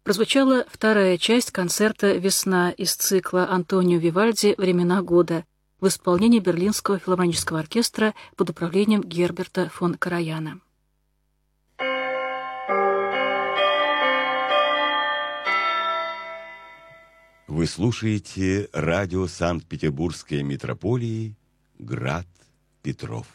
прозвучала вторая часть концерта «Весна» из цикла Антонио Вивальди «Времена года» в исполнении Берлинского филармонического оркестра под управлением Герберта фон Караяна. Вы слушаете радио Санкт-Петербургской митрополии «Град Петров».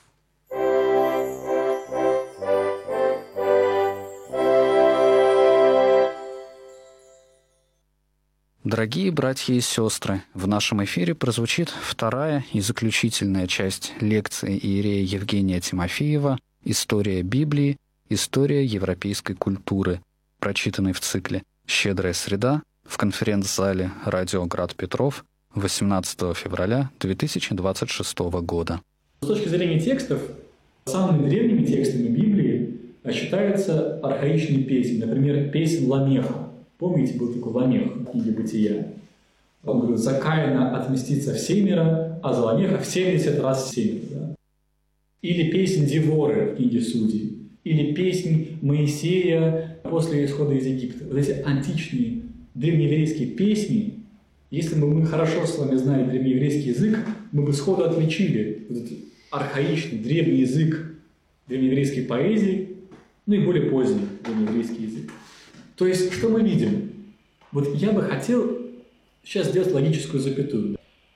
Дорогие братья и сестры, в нашем эфире прозвучит вторая и заключительная часть лекции иерея Евгения Тимофеева «История Библии. История европейской культуры», прочитанной в цикле «Щедрая среда» в конференц-зале «Радио Град Петров» 18 февраля 2026 года. С точки зрения текстов, самыми древними текстами Библии считаются архаичные песни, например, песнь Ламеха. Помните, был такой Ламех в книге «Бытия»? Он говорит: «За Каина отмстится всемиро, а за Ламеха в 70 раз 70». Да? Или песнь Деворы в книге «Судей». Или песнь Моисея после исхода из Египта. Вот эти античные древнееврейские песни, если бы мы хорошо с вами знали древнееврейский язык, мы бы сходу отличили вот этот архаичный древний язык древнееврейской поэзии, ну и более поздний древнееврейский язык. То есть, что мы видим? Вот я бы хотел сейчас сделать логическую запятую.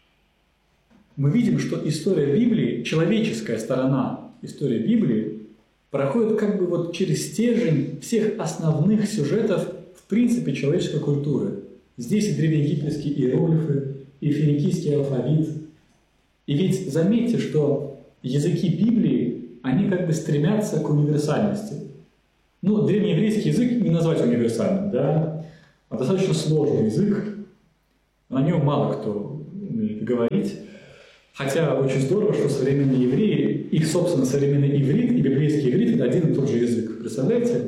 Мы видим, что история Библии, человеческая сторона истории Библии, проходит как бы вот через стержень всех основных сюжетов в принципе человеческой культуры. Здесь и древнеегипетские иероглифы, и финикийский алфавит. И ведь заметьте, что языки Библии, они как бы стремятся к универсальности. Ну, древнееврейский язык не назвать универсальным, да? А достаточно сложный язык, о нем мало кто умеет говорить. Хотя очень здорово, что современные евреи, их, собственно, современный иврит и библейский иврит – это один и тот же язык. Представляете?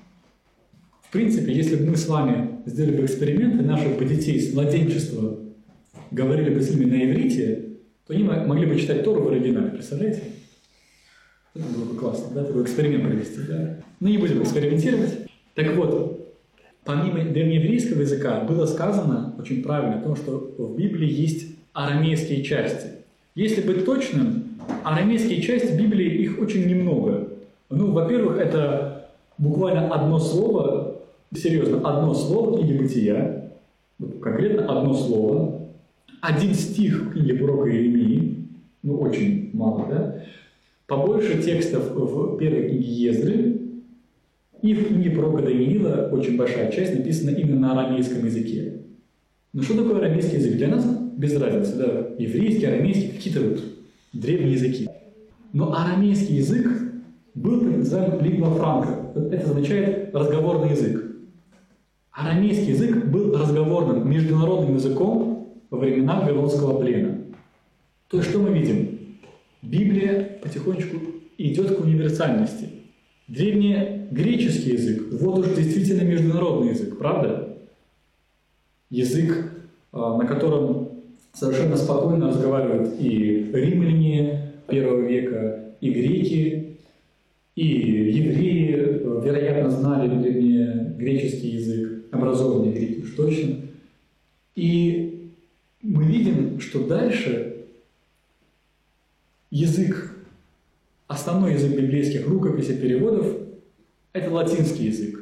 В принципе, если бы мы с вами сделали бы эксперименты, наших бы детей с младенчества говорили бы с ними на иврите, то они могли бы читать Тору в оригинале. Представляете? Это было бы классно, да, такой эксперимент провести, да. Но не будем экспериментировать. Так вот, помимо древнееврейского языка было сказано очень правильно о том, что в Библии есть арамейские части. Если быть точным, арамейские части Библии, их очень немного. Ну, во-первых, это буквально одно слово, серьезно, одно слово в книге «Бытия», конкретно одно слово, один стих в книге пророка Иеремии, ну, очень мало, да. Побольше текстов в первой книге Ездры, и в книге пророка Даниила очень большая часть написана именно на арамейском языке. Но что такое арамейский язык? Для нас без разницы, да, еврейский, арамейский, какие-то вот древние языки. Но арамейский язык был так называемый лингва франка. Это означает разговорный язык. Арамейский язык был разговорным, международным языком во времена Вавилонского плена. То есть что мы видим? Библия потихонечку идет к универсальности. Древнегреческий язык, вот уж действительно международный язык, правда? Язык, на котором совершенно спокойно разговаривают и римляне первого века, и греки, и евреи, вероятно, знали древнегреческий язык, образованные греки уж точно. И мы видим, что дальше язык, основной язык библейских рукописей, переводов – это латинский язык.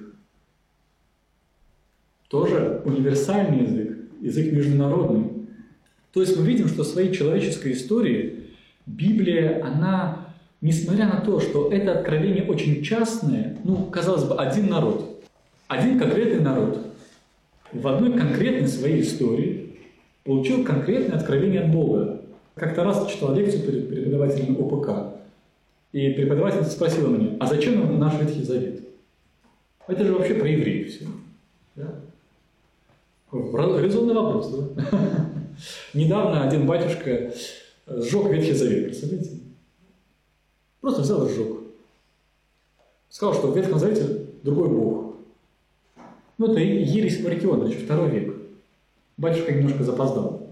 Тоже универсальный язык, язык международный. То есть мы видим, что в своей человеческой истории Библия, она, несмотря на то, что это откровение очень частное, ну, казалось бы, один народ, один конкретный народ в одной конкретной своей истории получил конкретное откровение от Бога. Как-то раз читал лекцию перед преподавателем ОПК, и преподаватель спросил меня: а зачем нам наш Ветхий Завет? Это же вообще про евреев все. Да? Резонный вопрос, да? Недавно один батюшка сжег Ветхий Завет, представляете? Просто взял и сжег. Сказал, что в Ветхом Завете другой Бог. Ну, это ересь Маркиона, еще 2 век. Батюшка немножко запоздал.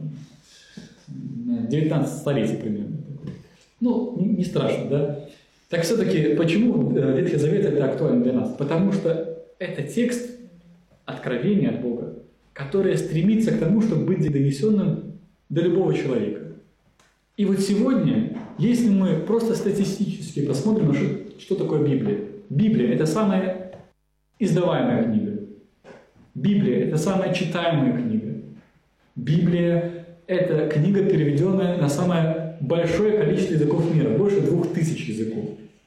19 столетий примерно. Ну, не страшно, да? Так все-таки, почему Ветхий Завет это актуально для нас? Потому что это текст, откровение от Бога, которое стремится к тому, чтобы быть донесенным до любого человека. И вот сегодня, если мы просто статистически посмотрим, что такое Библия. Библия – это самая издаваемая книга. Библия – это самая читаемая книга. Библия – это книга, переведенная на самое большое количество языков мира, больше 2000 языков.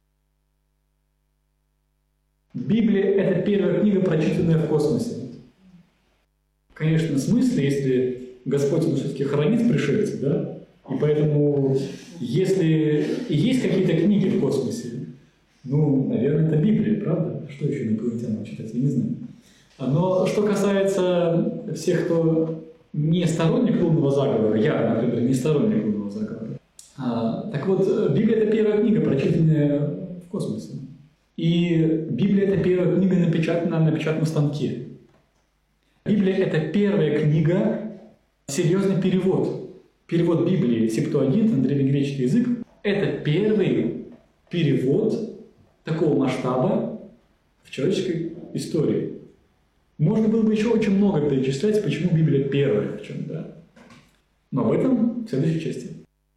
Библия – это первая книга, прочитанная в космосе. В конечном смысле, если Господь все-таки хранит пришельцев, да? И поэтому, если и есть какие-то книги в космосе, ну, наверное, это Библия, правда? Что еще инопланетянам читать, я не знаю. Но что касается всех, кто не сторонник лунного заговора, я, например, не сторонник лунного заговора, так вот, Библия – это первая книга, прочитанная в космосе. И Библия – это первая книга, напечатанная на печатном станке. Библия – это первая книга, серьезный перевод. Перевод Библии Септуагинт на древнегреческий язык – это первый перевод такого масштаба в человеческой истории. Можно было бы еще очень много перечислять, почему Библия первая в чем, да? Но об этом в следующей части.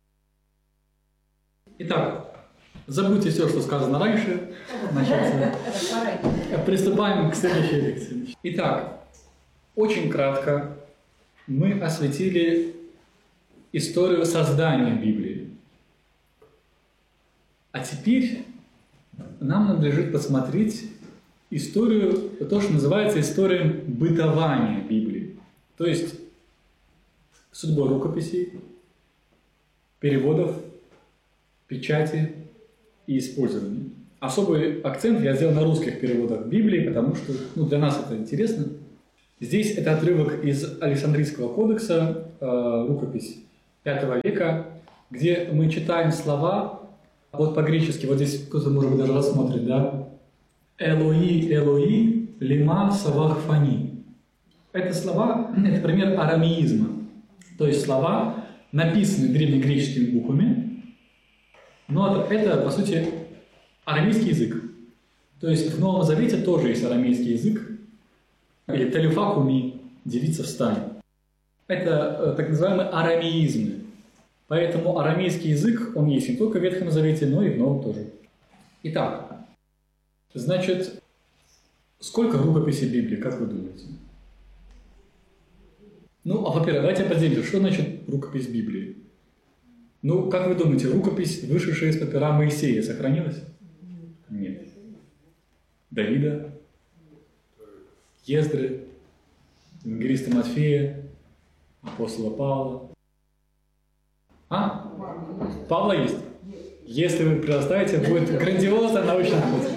Итак, забудьте все, что сказано раньше. Приступаем к следующей лекции. Итак, очень кратко мы осветили историю создания Библии. А теперь нам надлежит посмотреть историю, то, что называется историей бытования Библии. То есть судьбой рукописей, переводов, печати и использования. Особый акцент я сделал на русских переводах Библии, потому что для нас это интересно. Здесь это отрывок из Александрийского кодекса, рукопись V века, где мы читаем слова, вот по-гречески, вот здесь кто-то, может быть, даже рассмотрит, да? «Элои, Элои, лима савахфани». Это слова, это пример арамеизма. То есть слова, написанные древнегреческими буквами, но это, по сути, арамейский язык. То есть в Новом Завете тоже есть арамейский язык, или «телефакуми» – «девица в стане». Это так называемые арамеизмы. Поэтому арамейский язык, он есть не только в Ветхом Завете, но и в Новом тоже. Итак, значит, сколько рукописей Библии, как вы думаете? Во-первых, давайте определим, что значит рукопись Библии. Как вы думаете, рукопись, вышедшая из папира Моисея, сохранилась? Нет. Давида, Ездры, евангелиста Матфея, апостола Павла. Павла есть? Если вы предоставите, будет грандиозная научная работа.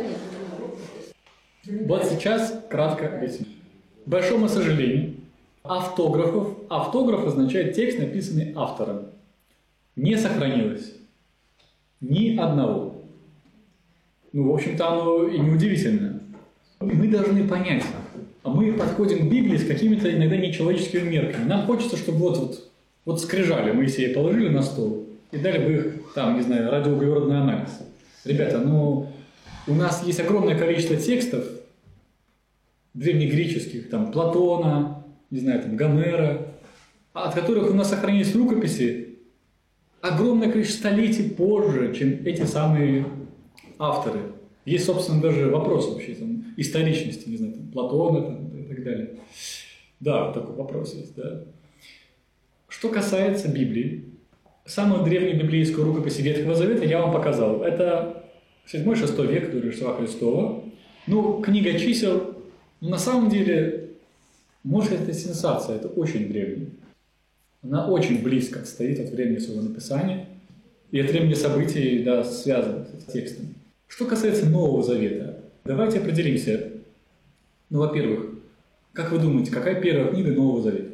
Вот сейчас кратко объясню. К большому сожалению, автограф означает текст, написанный автором, не сохранилось ни одного. В общем-то, оно и неудивительно. Мы должны понять, мы подходим к Библии с какими-то иногда нечеловеческими мерками. Нам хочется, чтобы вот скрижали Моисея положили на стол и дали бы их, радиоуглеродный анализ. Ребята, у нас есть огромное количество текстов древнегреческих, Платона, Гомера, от которых у нас сохранились рукописи огромное количество столетий позже, чем эти самые авторы. Есть, собственно, даже вопрос вообще историчности, Платона и так далее. Да, такой вопрос есть, да. Что касается Библии, самую древнюю библейскую рукопись Ветхого Завета я вам показал. Это 7-6 век до Рождества Христова. Книга чисел, на самом деле, может, это сенсация, это очень древняя. Она очень близко стоит от времени своего написания и от времени событий, связанных с текстом. Что касается Нового Завета, давайте определимся. Во-первых, как вы думаете, какая первая книга Нового Завета?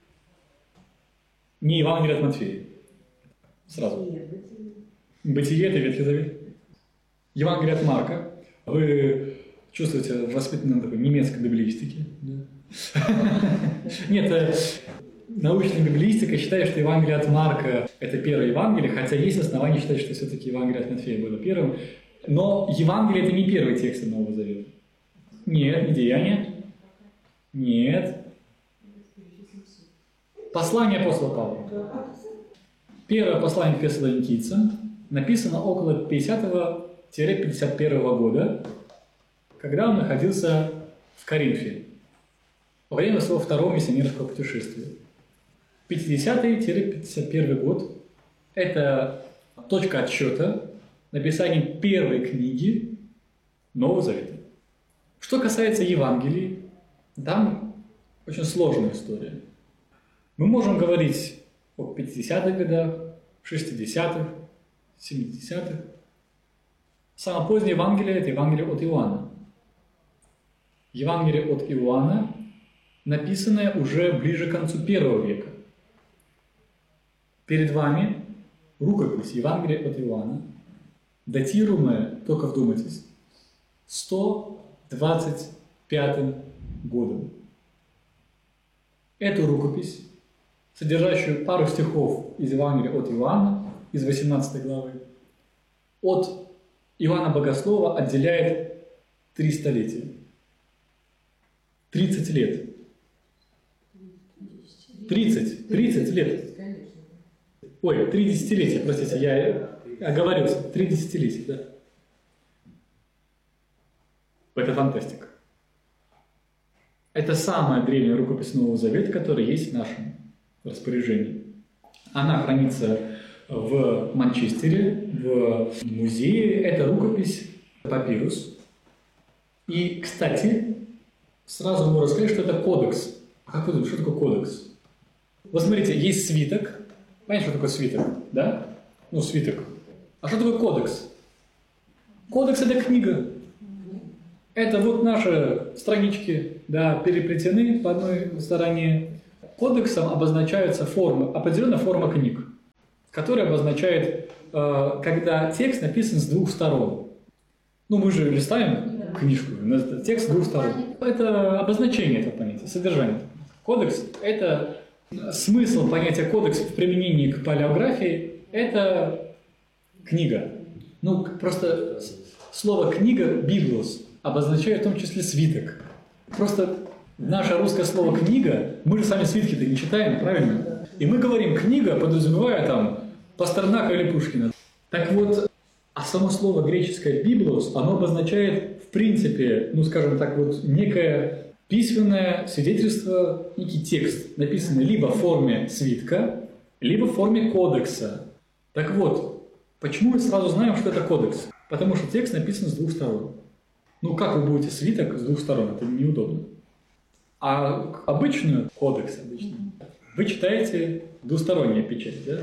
Не Евангелие от Матфея. Сразу. Бытие – это Ветхий Завет. Евангелие от Марка. Вы чувствуете воспитанным такой немецкой библеистике? Нет, научная библеистика считает, что Евангелие от Марка – это первое Евангелие, хотя есть основания считать, что все-таки Евангелие от Матфея было первым. Но Евангелие – это не первый текст Нового Завета. Нет, не Деяния. Нет. Послание апостола Павла. Первое послание к фессалоникийцам написано около 50-51 года, когда он находился в Коринфе во время своего второго миссионерского путешествия. 50-51 год – это точка отсчета написания первой книги Нового Завета. Что касается Евангелий, там очень сложная история. Мы можем говорить о 50-х годах, 60-х, 70-х. Самое позднее Евангелие – это Евангелие от Иоанна. Евангелие от Иоанна, написанное уже ближе к концу первого века. Перед вами рукопись Евангелия от Иоанна, датируемая, только вдумайтесь, 125 годом. Эту рукопись, содержащую пару стихов из Евангелия от Иоанна, из 18 главы, от Иоанна Богослова отделяет 3 столетия. 30 лет. 30 лет. Ой, 3 десятилетия, простите, я оговорился. 3 десятилетия, да. Это фантастика. Это самая древняя рукопись Нового Завета, которая есть в нашем распоряжении. Она хранится в Манчестере, в музее. Это рукопись папирус. И, кстати, сразу можно сказать, что это кодекс. А как вы думаете, что такое кодекс? Вот смотрите, есть свиток. Понимаете, что такое свиток? Да? Ну, свиток. А что такое кодекс? Кодекс – это книга. Это вот наши странички, да, переплетены по одной стороне. Кодексом обозначаются формы, определенная форма книг, которая обозначает, когда текст написан с 2 сторон. Ну, мы же листаем книжку, текст с 2 сторон. Это обозначение этого понятия, содержание. Кодекс – это смысл понятия кодекс в применении к палеографии – это книга. Ну, просто слово «книга» – «библос» обозначает в том числе свиток. Просто наше русское слово «книга», мы же сами свитки-то не читаем, правильно? И мы говорим «книга», подразумевая там Пастернака или Пушкина. Так вот, а само слово греческое «библос», оно обозначает, в принципе, ну, скажем так, вот некое письменное свидетельство, некий текст, написанный либо в форме свитка, либо в форме кодекса. Так вот, почему мы сразу знаем, что это кодекс? Потому что текст написан с 2 сторон. Ну, как вы будете свиток с 2 сторон? Это неудобно. А обычную, кодекс обычный, вы читаете двусторонняя печать, да?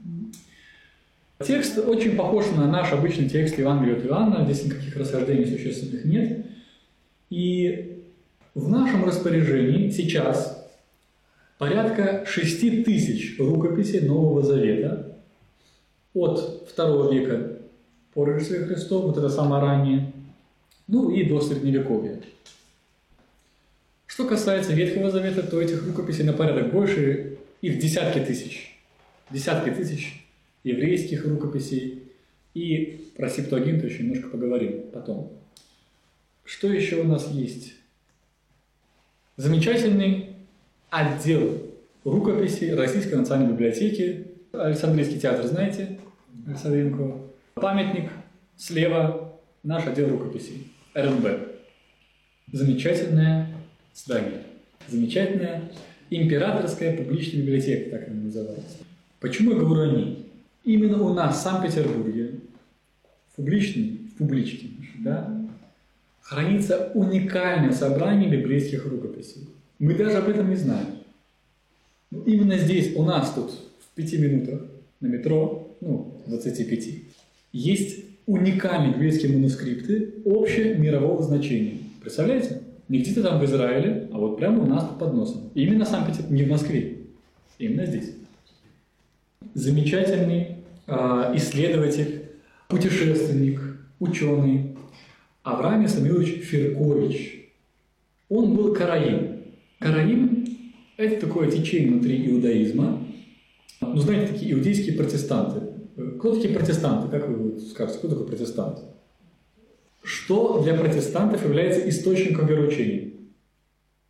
Текст очень похож на наш обычный текст Евангелия от Иоанна, здесь никаких расхождений существенных нет. И в нашем распоряжении сейчас порядка 6000 рукописей Нового Завета от II века по Рождеству Христову, вот это самое раннее, ну и до Средневековья. Что касается Ветхого Завета, то этих рукописей на порядок больше, их десятки тысяч еврейских рукописей. И про Септуагинту еще немножко поговорим потом. Что еще у нас есть? Замечательный отдел рукописей Российской национальной библиотеки. Александрийский театр, знаете? Александринку. Памятник слева, наш отдел рукописей. РНБ. Замечательное здание. Замечательная императорская публичная библиотека, так она называется. Почему я говорю о ней? Именно у нас в Санкт-Петербурге, в публичке, да, хранится уникальное собрание библейских рукописей. Мы даже об этом не знаем. Но именно здесь, у нас тут, в 5 минутах на метро, 25, есть уникальные библейские манускрипты общемирового значения. Представляете? Не где-то там в Израиле, а вот прямо у нас под носом. Именно в Санкт-Петербурге, не в Москве. Именно здесь. Замечательный исследователь, путешественник, ученый Авраам Самуилович Феркович. Он был караим. Караим – это такое течение внутри иудаизма. Ну, знаете, такие иудейские протестанты. Кто такие протестанты? Как вы скажете, кто такой протестант? Что для протестантов является источником вероучения?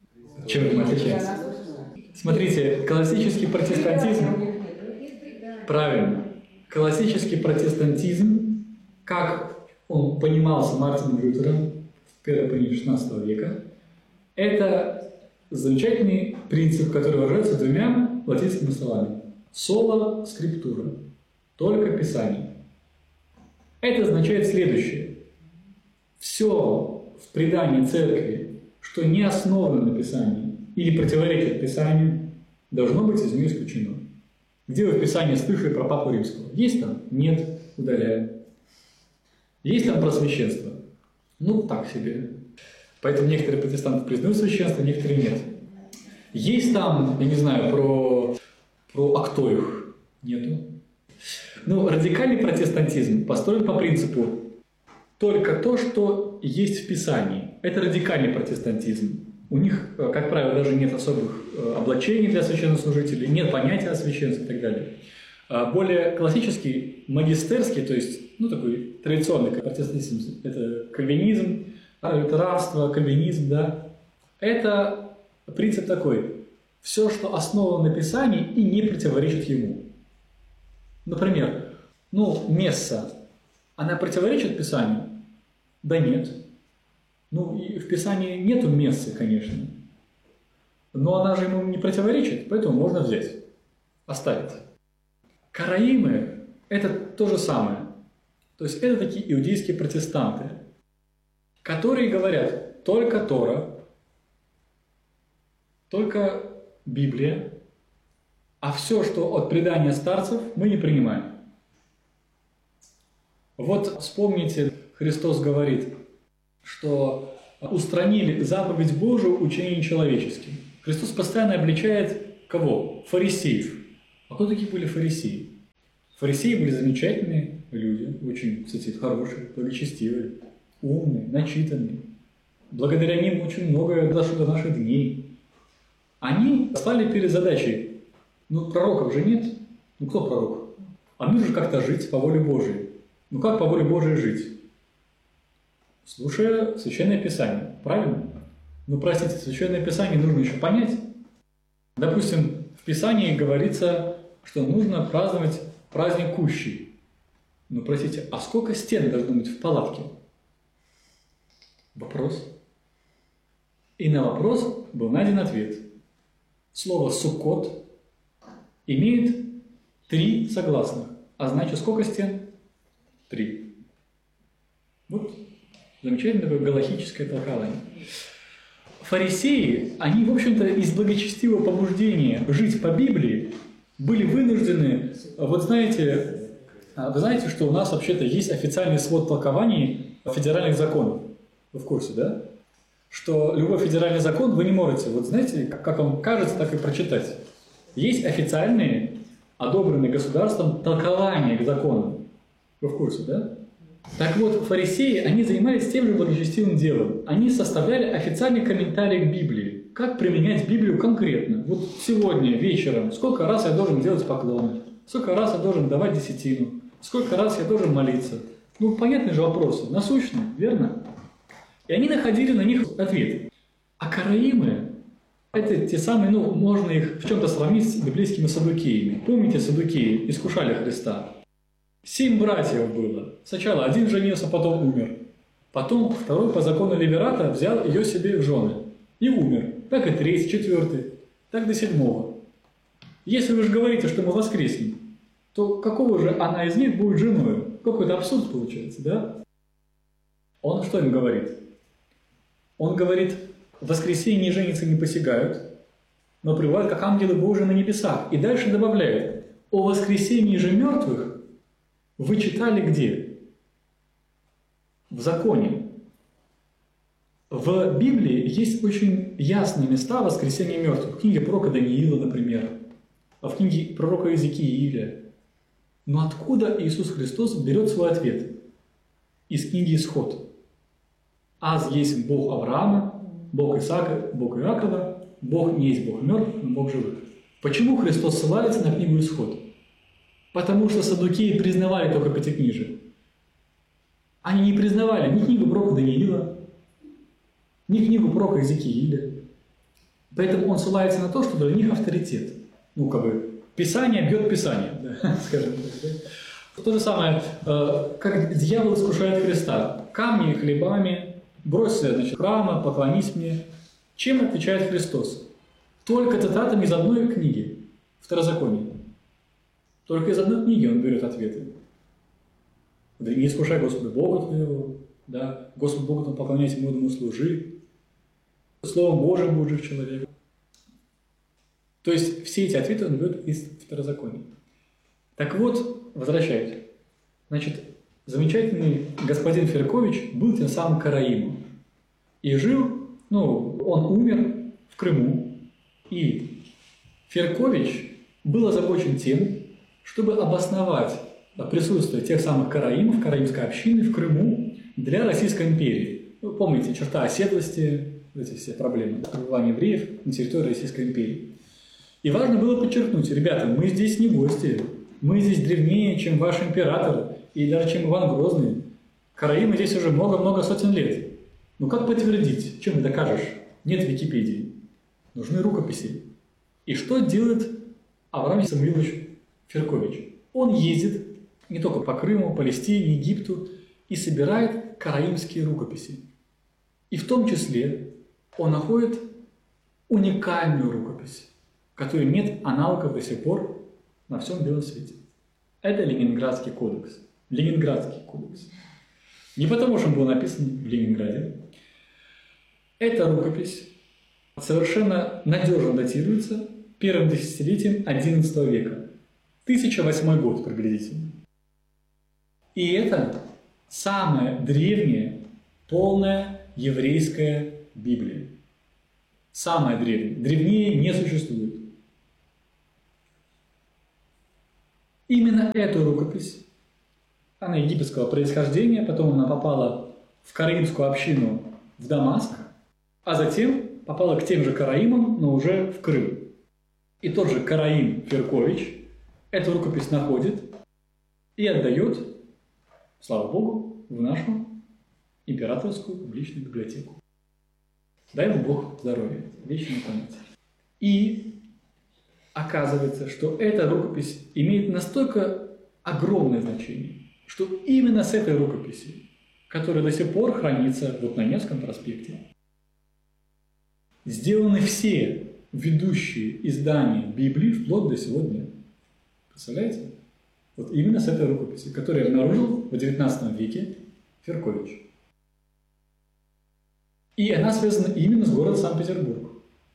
Чем мы отличаемся? Смотрите, классический протестантизм, правильно, классический протестантизм, как он понимался Мартином Лютером в первой половине XVI века, это замечательный принцип, который выражается двумя латинскими словами. Sola scriptura, только Писание. Это означает следующее. Все в предании церкви, что не основано на Писании или противоречит Писанию, должно быть из нее исключено. Где вы в Писании слышали про Папу Римского? Есть там? Нет. Удаляем. Есть там про священство? Ну, так себе. Поэтому некоторые протестанты признают священство, некоторые нет. Есть там, я не знаю, про актоих? Нету. Ну, радикальный протестантизм построен по принципу только то, что есть в Писании. Это радикальный протестантизм. У них, как правило, даже нет особых облачений для священнослужителей, нет понятия о священстве и так далее. Более классический, магистерский, то есть, ну, такой традиционный протестантизм, это кальвинизм, лютеранство, кальвинизм, да. Это принцип такой: все, что основано на Писании и не противоречит ему. Например, месса, она противоречит Писанию? Да нет. И в Писании нету мессы, конечно. Но она же ему не противоречит, поэтому можно взять, оставить. Караимы – это то же самое. То есть это такие иудейские протестанты, которые говорят только Тора, только Библия, а все, что от предания старцев, мы не принимаем. Вот вспомните, Христос говорит, что устранили заповедь Божию учением человеческим. Христос постоянно обличает кого? Фарисеев. А кто такие были фарисеи? Фарисеи были замечательные люди, очень, кстати, хорошие, благочестивые, умные, начитанные. Благодаря ним очень многое дошло до наших дней. Они стали перед задачей: пророков же нет. Кто пророк? А нужно как-то жить по воле Божией. Как по воле Божией жить? Слушая Священное Писание. Правильно? Простите, Священное Писание нужно еще понять. Допустим, в Писании говорится, что нужно праздновать праздник Кущей. Простите, а сколько стен должно быть в палатке? Вопрос. И на вопрос был найден ответ. Слово «суккот» имеет 3 согласных. А значит, сколько стен? 3. Вот замечательное галахическое толкование. Фарисеи, они, в общем-то, из благочестивого побуждения жить по Библии были вынуждены, вы знаете, что у нас вообще-то есть официальный свод толкований федеральных законов. Вы в курсе, да? Что любой федеральный закон вы не можете, знаете, как вам кажется, так и прочитать. Есть официальные, одобренные государством толкования к законам. Вы в курсе, да? Так вот, фарисеи, они занимались тем же благочестивым делом. Они составляли официальный комментарий к Библии. Как применять Библию конкретно. Вот сегодня вечером сколько раз я должен делать поклоны, сколько раз я должен давать десятину, сколько раз я должен молиться. Понятные же вопросы, насущные, верно? И они находили на них ответы. А караимы – это те самые, можно их в чем-то сравнить с библейскими саддукеями. Помните, саддукеи искушали Христа? 7 братьев было. Сначала один женился, потом умер. Потом второй по закону Левирата взял ее себе в жены и умер. Так и 3, 4, так до 7. Если вы же говорите, что мы воскреснем, то какого же она из них будет женой? Какой-то абсурд получается, да? Он что им говорит? Он говорит: в воскресенье жениться не посягают, но пребывают как ангелы Божии на небесах. И дальше добавляет: о воскресении же мертвых вы читали где? В законе. В Библии есть очень ясные места воскресения мертвых. В книге пророка Даниила, например, в книге пророка Иезекииля. Но откуда Иисус Христос берет свой ответ? Из книги Исход. «Аз есть Бог Авраама, Бог Исаака, Бог Иакова, Бог не есть Бог мертвых, но Бог живых». Почему Христос ссылается на книгу Исход? Потому что саддукеи признавали только Пятикнижие. Они не признавали ни книгу пророка Даниила, ни книгу пророка Иезекииля. Поэтому он ссылается на то, что для них авторитет. Ну, как бы, Писание бьет Писание, да, скажем так. Да. То же самое, как дьявол искушает Христа. Камни хлебами, бросься, значит, храма, поклонись мне. Чем отвечает Христос? Только цитатами из одной книги, Второзаконие. Только из одной книги он берет ответы. Не искушай Господа Бога твоего, да, Господу Богу твоему поклоняйся, ему служи. Словом Божьим будь жив человек. То есть все эти ответы он берет из Второзакония. Так вот, возвращаясь. Значит, замечательный господин Феркович был тем самым караимом. И жил, он умер в Крыму. И Феркович был озабочен тем, чтобы обосновать присутствие тех самых караимов, караимской общины в Крыму для Российской империи. Вы помните, черта оседлости, эти все проблемы пребывания евреев на территории Российской империи. И важно было подчеркнуть, ребята, мы здесь не гости, мы здесь древнее, чем ваш император, и даже чем Иван Грозный. Караимы здесь уже много-много сотен лет. Ну как подтвердить? Чем ты докажешь? Нет Википедии. Нужны рукописи. И что делает Авраам Самуилович Феркович? Он ездит не только по Крыму, Палестине, Египту и собирает караимские рукописи. И в том числе он находит уникальную рукопись, которой нет аналогов до сих пор на всем белом свете. Это Ленинградский кодекс. Ленинградский кодекс. Не потому, что он был написан в Ленинграде. Эта рукопись совершенно надежно датируется первым десятилетием XI века. 1008 год приблизительно. И это самая древняя, полная еврейская Библия. Самая древняя. Древнее не существует. Именно эту рукопись, она египетского происхождения, потом она попала в караимскую общину в Дамаск, а затем попала к тем же караимам, но уже в Крым. И тот же караим Феркович эту рукопись находит и отдает, слава Богу, в нашу императорскую публичную библиотеку. Дай ему Бог здоровья, вечной памяти. И оказывается, что эта рукопись имеет настолько огромное значение, что именно с этой рукописи, которая до сих пор хранится вот на Невском проспекте, сделаны все ведущие издания Библии вплоть до сегодня. Представляете? Вот именно с этой рукописи, которую обнаружил в XIX веке Феркович. И она связана именно с городом Санкт-Петербург.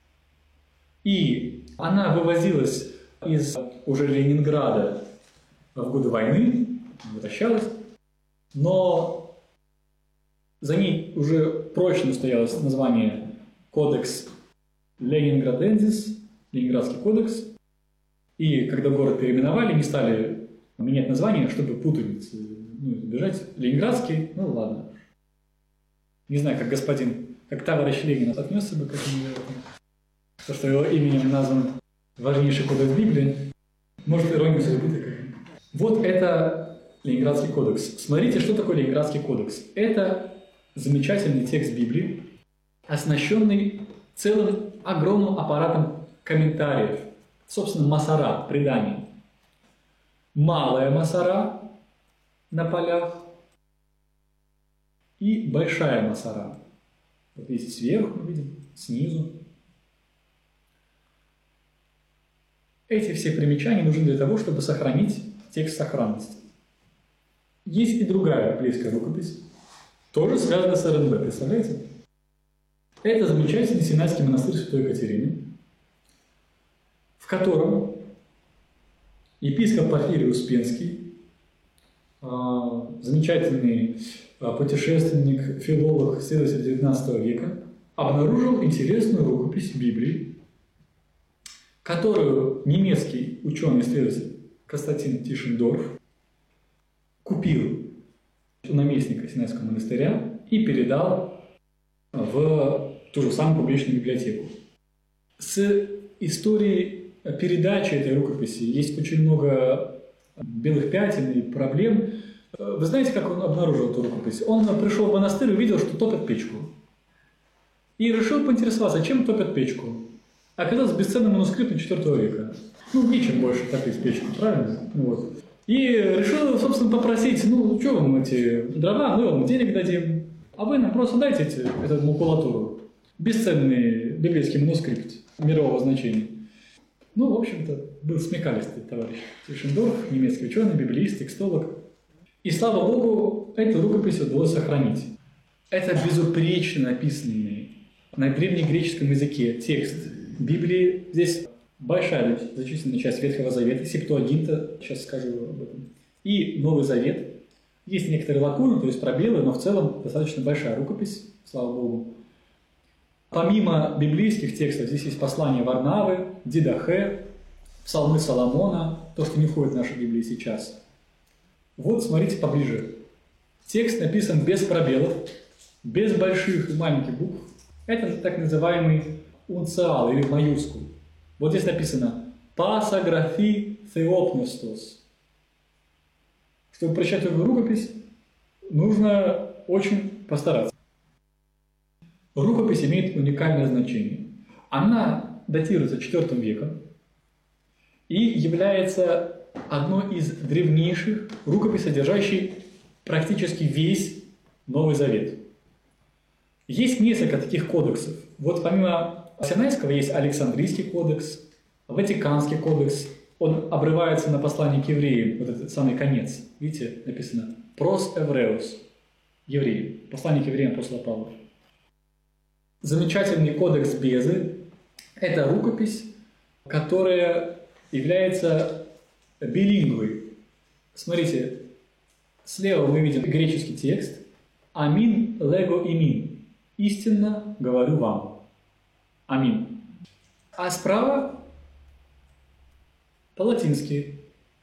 И она вывозилась из уже Ленинграда в годы войны, возвращалась, но за ней уже прочно устоялось название «Кодекс Ленинградензис», Ленинградский кодекс. И когда город переименовали, не стали менять название, чтобы путаницы избежать. Ленинградский, ну ладно. Не знаю, как товарищ Ленин отнесся бы к этому. То, что его именем назван важнейший кодекс Библии, может, ирония судьбы такая. Вот это Ленинградский кодекс. Смотрите, что такое Ленинградский кодекс. Это замечательный текст Библии, оснащенный целым огромным аппаратом комментариев. Собственно, масара, преданий. Малая масара на полях и большая масара. Вот есть сверху, мы видим, снизу. Эти все примечания нужны для того, чтобы сохранить текст сохранности. Есть и другая библейская рукопись, тоже связанная с РНБ, представляете? Это замечательный Синайский монастырь Святой Екатерины, в котором епископ Порфирий Успенский, замечательный путешественник, филолог, исследователь XIX века, обнаружил интересную рукопись Библии, которую немецкий ученый-исследователь Константин Тишендорф купил у наместника Синайского монастыря и передал в ту же самую публичную библиотеку. С историей передачи этой рукописи есть очень много белых пятен и проблем. Вы знаете, как он обнаружил эту рукопись? Он пришел в монастырь и увидел, что топят печку. И решил поинтересоваться, чем топят печку. оказался бесценным манускриптом IV века. Ну, нечем больше топить печку, правильно? Вот. И решил, собственно, попросить, что вам эти дрова, мы вам денег дадим, а вы нам просто дайте эту макулатуру. Бесценный библейский манускрипт мирового значения. В общем-то, был смекалистый товарищ Тишендорф, немецкий ученый, библеист, текстолог. И, слава Богу, эту рукопись удалось сохранить. Это безупречно написанный на древнегреческом языке текст Библии. Здесь большая значительная часть Ветхого Завета, Септуагинта, сейчас скажу об этом, и Новый Завет. Есть некоторые лакуны, то есть пробелы, но в целом достаточно большая рукопись, слава Богу. Помимо библейских текстов, здесь есть послания Варнавы, Дидахе, псалмы Соломона, то, что не входит в нашу Библию сейчас. Вот, смотрите поближе. Текст написан без пробелов, без больших и маленьких букв. Это так называемый унциал или маюскул. Вот здесь написано «Пасаграфи Theopnestos». Чтобы прочитать эту рукопись, нужно очень постараться. Рукопись имеет уникальное значение. Она датируется IV веком и является одной из древнейших рукописей, содержащей практически весь Новый Завет. Есть несколько таких кодексов. Вот помимо Синайского есть Александрийский кодекс, Ватиканский кодекс. Он обрывается на послании к евреям, вот этот самый конец. Видите, написано «Прос Эвреус» – евреи, послание к евреям апостола Павла. Замечательный кодекс Безы – это рукопись, которая является билингвой. Смотрите, слева мы видим греческий текст «Амин лего имин» – «Истинно говорю вам». Амин. А справа по-латински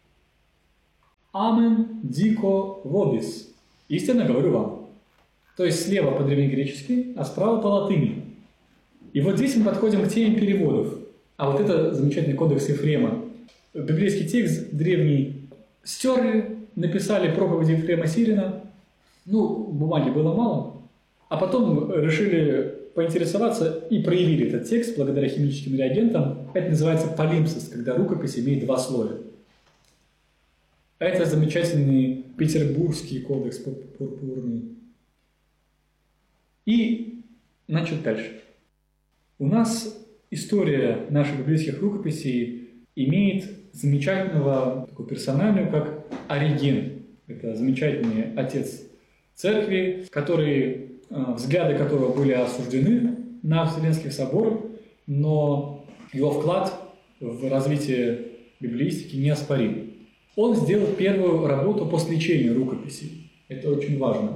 «Амен дико вобис» – «Истинно говорю вам». То есть слева по-древнегречески, а справа по-латыни. И вот здесь мы подходим к теме переводов. А вот это замечательный кодекс Ефрема. Библейский текст древний стерли, написали проповеди Ефрема Сирина. Бумаги было мало. А потом решили поинтересоваться и проявили этот текст благодаря химическим реагентам. Это называется полимпсис, когда рукопись имеет два слоя. Это замечательный петербургский кодекс пурпурный. И начать дальше. У нас история наших библейских рукописей имеет замечательного такую персональную, как Ориген. Это замечательный отец церкви, взгляды которого были осуждены на Вселенских соборах, но его вклад в развитие библеистики неоспорим. Он сделал первую работу по сличению рукописей. Это очень важно.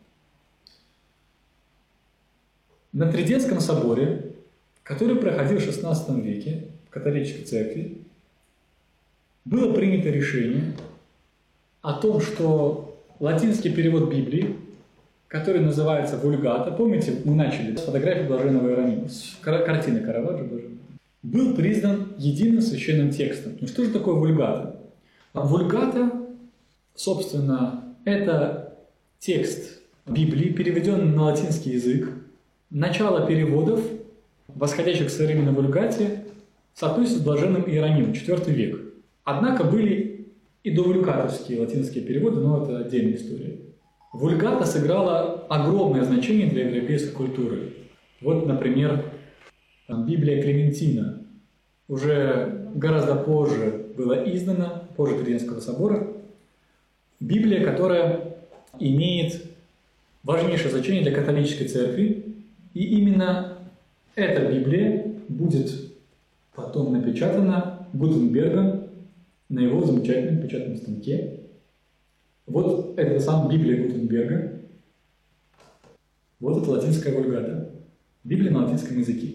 На Триденском соборе, который проходил в XVI веке в католической церкви, было принято решение о том, что латинский перевод Библии, который называется «Вульгата», помните, мы начали с фотографии блаженного Иеронима, с картины Караваджо, был признан единым священным текстом. Ну что же такое «Вульгата»? «Вульгата», собственно, это текст Библии, переведенный на латинский язык. Начало переводов, восходящих к современной Вульгате, соотносится с блаженным Иеронимом, IV век. Однако были и довулькатовские латинские переводы, но это отдельная история. Вульгата сыграла огромное значение для европейской культуры. Вот, например, Библия Клементина уже гораздо позже была издана, позже Триденского собора. Библия, которая имеет важнейшее значение для католической церкви. И именно эта Библия будет потом напечатана Гутенбергом на его замечательном печатном станке. Вот это сам Библия Гутенберга. Вот это латинская Вульгата. Библия на латинском языке.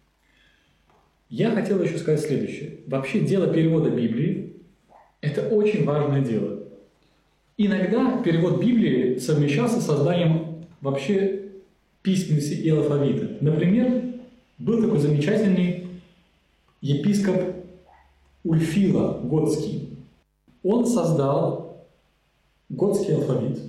Я хотел еще сказать следующее. Вообще дело перевода Библии – это очень важное дело. Иногда перевод Библии совмещался с созданием вообще письменности и алфавита. Например, был такой замечательный епископ Ульфила Готский. Он создал готский алфавит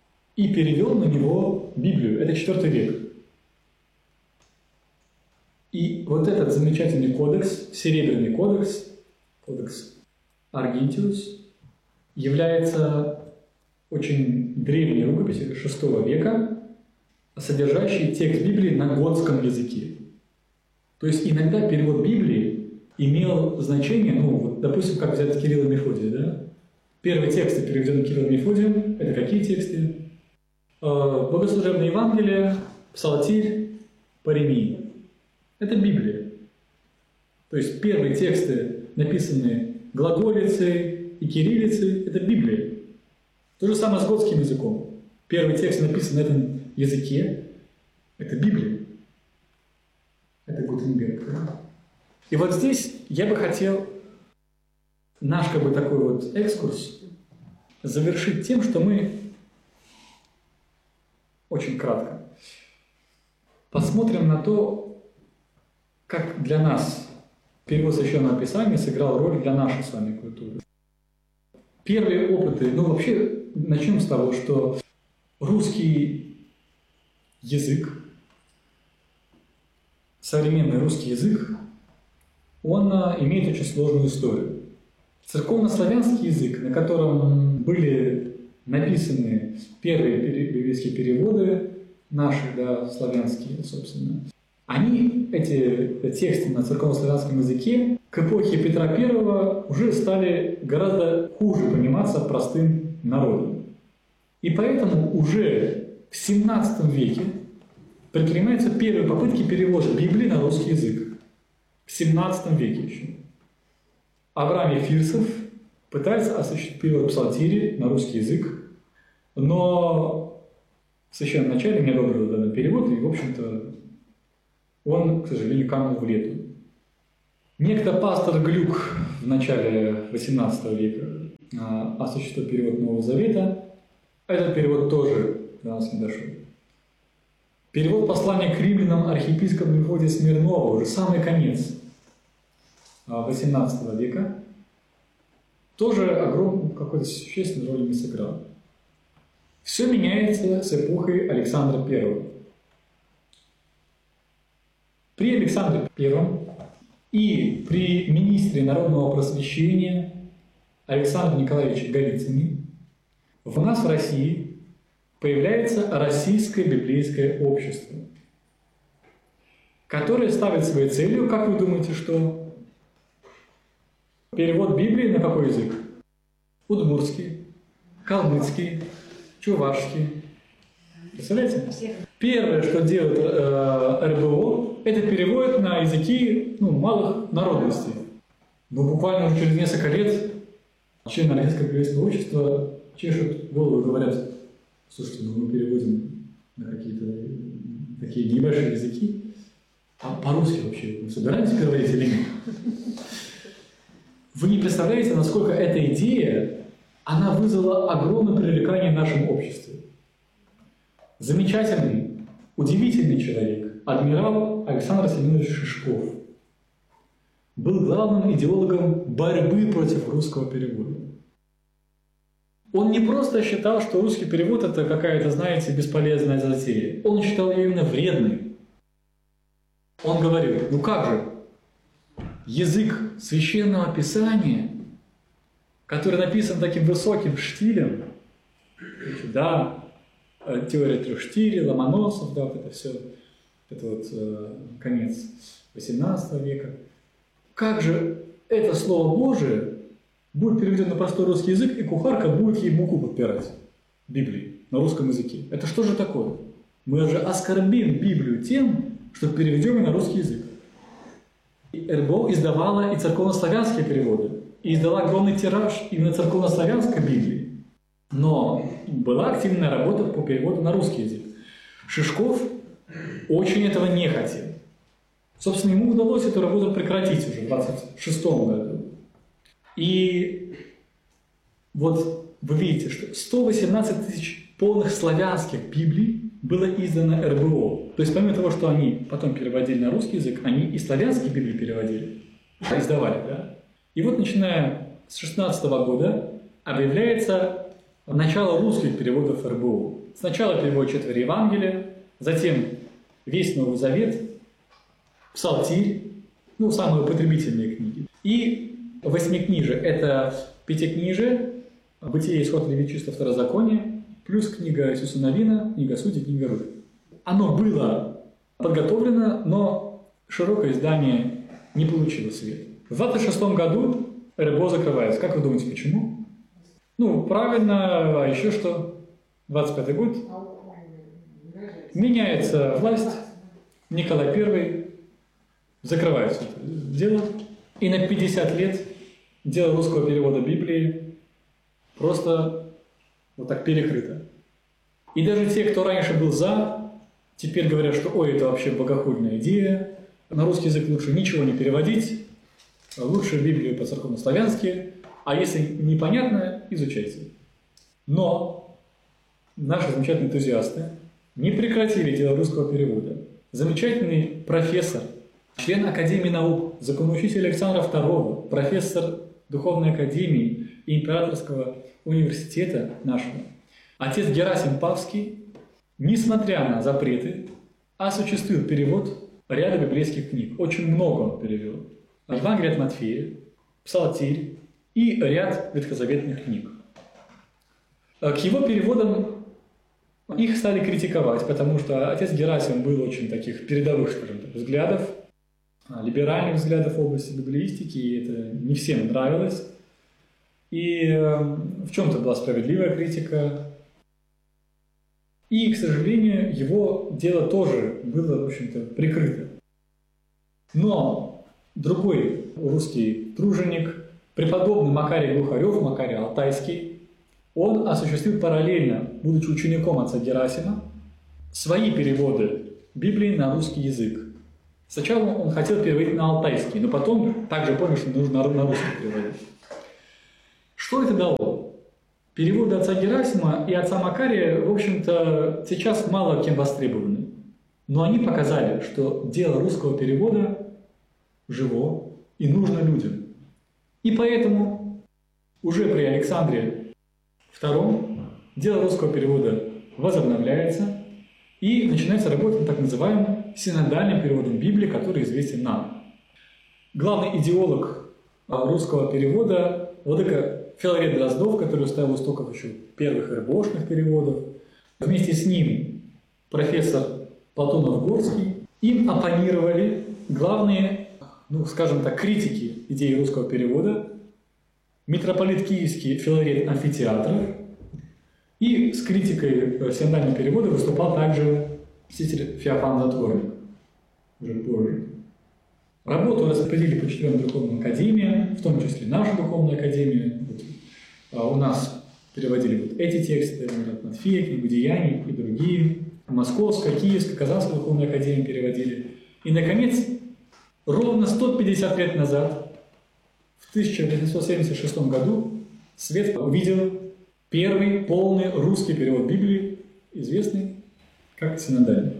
и перевел на него Библию. Это IV век. И вот этот замечательный кодекс, Серебряный кодекс, кодекс Аргентиус, является очень древней рукописью VI века, содержащей текст Библии на готском языке. То есть иногда перевод Библии имел значение, ну, вот, допустим, как взять Кирилла и Мефодия, да? Первые тексты, переведенные Кириллом и Мефодием, это какие тексты? Богослужебное Евангелие, Псалтирь, Паремия. Это Библия. То есть первые тексты, написанные глаголицей и кириллицей, это Библия. То же самое с готским языком. Первый текст, написанный на этом языке, это Библия. Это Гутенберг. Да? И вот здесь я бы хотел наш как бы такой вот экскурс завершить тем, что мы очень кратко посмотрим на то, как для нас перевод Священного Писания сыграл роль для нашей с вами культуры. Первые опыты, ну вообще начнем с того, что русский язык, современный русский язык, он имеет очень сложную историю. Церковнославянский язык, на котором были написаны первые библейские переводы, наши, да, славянские, собственно, они, эти тексты на церковнославянском языке, к эпохе Петра I уже стали гораздо хуже пониматься простым народом. И поэтому уже в XVII веке предпринимаются первые попытки перевода Библии на русский язык. В XVII веке еще. Авраам Ефирсов пытается осуществить перевод Псалтири на русский язык, но в священном начале не одобрил данный перевод, и, в общем-то, он, к сожалению, канул в лету. Некто пастор Глюк в начале XVIII века осуществил перевод Нового Завета. Этот перевод тоже до нас не дошел. Перевод послания к римлянам архиепископа Мефодия Смирнова, уже самый конец XVIII века, тоже огромную какую-то существенную роль не сыграл. Все меняется с эпохой Александра I. При Александре I и при министре народного просвещения Александре Николаевиче Голицыне у нас в России появляется Российское библейское общество, которое ставит своей целью, как вы думаете, что? Перевод Библии на какой язык? Удмуртский, калмыцкий, чувашский. Представляете? Первое, что делает РБО, это переводит на языки малых народностей. Но буквально уже через несколько лет члены Российского библейского общества чешут голову и говорят: слушайте, мы переводим на какие-то такие небольшие языки, а по-русски вообще мы собираемся переводить или нет? Вы не представляете, насколько эта идея, она вызвала огромное привлекание в нашем обществе. Замечательный, удивительный человек, адмирал Александр Семенович Шишков, был главным идеологом борьбы против русского перевода. Он не просто считал, что русский перевод – это какая-то, знаете, бесполезная затея. Он считал ее именно вредной. Он говорил: ну как же, язык Священного Писания, который написан таким высоким штилем, да, теория трех штилей, Ломоносов, да, вот это все, это вот конец XVIII века. Как же это Слово Божие будет переведено на простой русский язык, и кухарка будет ей муку подпирать Библии на русском языке? Это что же такое? Мы же оскорбим Библию тем, что переведем ее на русский язык. И РБО издавала и церковнославянские переводы, и издала огромный тираж именно церковнославянской Библии. Но была активная работа по переводу на русский язык. Шишков очень этого не хотел. Собственно, ему удалось эту работу прекратить уже в 1926 году. И вот вы видите, что 118 тысяч полных славянских Библий было издано РБО. То есть помимо того, что они потом переводили на русский язык, они и славянские Библии переводили, издавали, да? И вот начиная с 16 года объявляется начало русских переводов РБО. Сначала перевод четверо Евангелия, затем весь Новый Завет, Псалтирь, самые употребительные книги. И восьмикнижие – это пятикнижие, Бытие, Исход, Левитчество, Второзаконие, плюс книга Иисуса Новина, книга Судей, книга Рук. Оно было подготовлено, но широкое издание не получило свет. В 26 году РБО закрывается. Как вы думаете, почему? Правильно, а еще что? 25 год. Меняется власть, Николай I закрывает все это дело. И на 50 лет дело русского перевода Библии просто вот так перекрыто. И даже те, кто раньше был за, теперь говорят, что ой, это вообще богохульная идея, на русский язык лучше ничего не переводить, лучше Библию по-церковно-славянски, а если непонятно, изучайте. Но наши замечательные энтузиасты не прекратили дело русского перевода. Замечательный профессор, член Академии наук, законоучитель Александра II, профессор Духовной Академии и Императорского университета нашего, отец Герасим Павский, несмотря на запреты, осуществил перевод ряда библейских книг. Очень много он перевел. Евангелие от Матфея, Псалтирь и ряд ветхозаветных книг. К его переводам их стали критиковать, потому что отец Герасим был очень таких передовых, скажем так, взглядов, либеральных взглядов в области библеистики, и это не всем нравилось. И в чем-то была справедливая критика. И, к сожалению, его дело тоже было, в общем-то, прикрыто. Но другой русский труженик, преподобный Макарий Глухарев, Макарий Алтайский, он осуществил параллельно, будучи учеником отца Герасима, свои переводы Библии на русский язык. Сначала он хотел переводить на алтайский, но потом также понял, что нужно на русский переводить. Что это дало? Переводы отца Герасима и отца Макария, в общем-то, сейчас мало кем востребованы. Но они показали, что дело русского перевода живо и нужно людям. И поэтому уже при Александре II дело русского перевода возобновляется и начинается работа над так называемым синодальным переводом Библии, который известен нам. Главный идеолог русского перевода владыка Филарет Дроздов, который стоял у истоков еще первых РБОшных переводов. Вместе с ним профессор Платонов-Горский. Им оппонировали главные, скажем так, критики идеи русского перевода. Митрополит Киевский Филарет Амфитеатров. И с критикой синодального перевода выступал также святитель Феофан Затворник. Уже позже. Работу распределили по 4 духовным академиям, в том числе наша духовная академия. У нас переводили эти тексты, от Матфея, книгу Деяний и другие. Московская, Киевская, Казанская духовная академия переводили. И, наконец, ровно 150 лет назад, в 1876 году, свет увидел первый полный русский перевод Библии, известный как синодальный.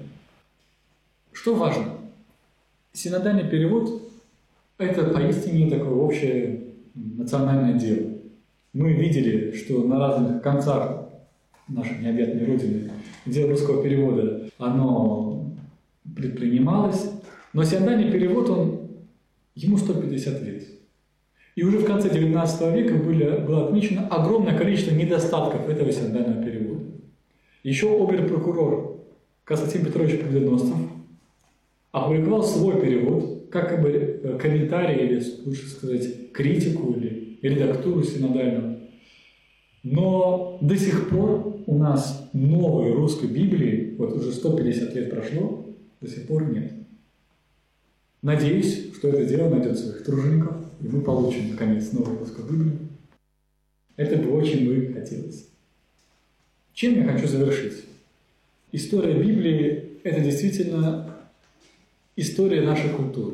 Что важно? Синодальный перевод – это поистине такое общее национальное дело. Мы видели, что на разных концах нашей необъятной Родины дело русского перевода, оно предпринималось, но синодальный перевод, ему 150 лет. И уже в конце XIX века было отмечено огромное количество недостатков этого синодального перевода. Еще обер-прокурор Константин Петрович Победоносцев опубликовал свой перевод, как бы комментарий, или лучше сказать, критику или редактуру синодальную. Но до сих пор у нас новой русской Библии, вот уже 150 лет прошло, до сих пор нет. Надеюсь, что это дело найдет своих тружеников, и мы получим, наконец, новую русскую Библию. Это бы очень бы хотелось. Чем я хочу завершить? История Библии – это действительно история нашей культуры.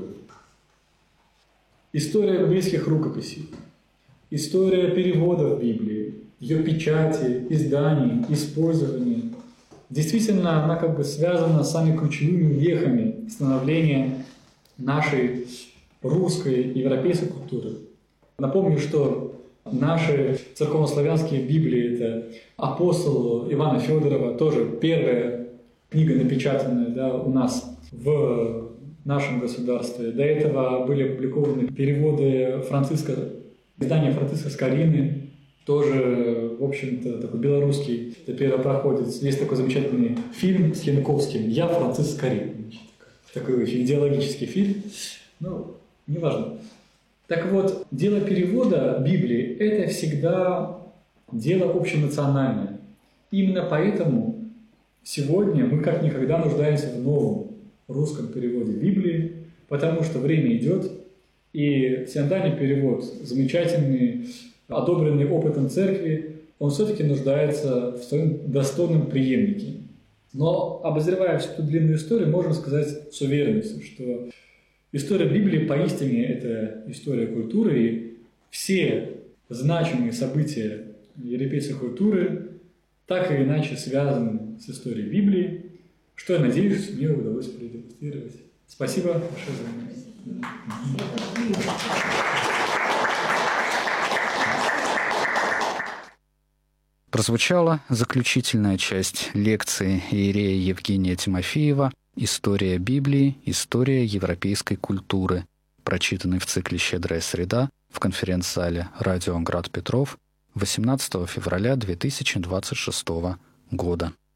История библейских рукописей. История переводов Библии, ее печати, изданий, использования. Действительно, она как бы связана с самыми ключевыми вехами становления нашей русской и европейской культуры. Напомню, что наши церковнославянские Библии – это апостол Ивана Федорова, тоже первая книга, напечатанная у нас в нашем государстве. До этого были опубликованы переводы издания Франциска Скорины, тоже, в общем-то, такой белорусский первопроходец. Есть такой замечательный фильм с Янковским «Я Франциск Скорин». Такой очень идеологический фильм. Неважно. Так вот, дело перевода Библии – это всегда дело общенациональное. Именно поэтому сегодня мы как никогда нуждаемся в новом русском переводе Библии, потому что время идет, и синодальный перевод, замечательный, одобренный опытом церкви, он все-таки нуждается в своем достойном преемнике. Но, обозревая всю эту длинную историю, можем сказать с уверенностью, что история Библии поистине – это история культуры, и все значимые события европейской культуры так или иначе связаны с историей Библии, что, я надеюсь, мне удалось продемонстрировать. Спасибо большое за внимание. Прозвучала заключительная часть лекции иерея Евгения Тимофеева «История Библии. История европейской культуры», прочитанной в цикле «Щедрая среда» в конференц-зале «Радио Град Петров» 18 февраля 2026 года.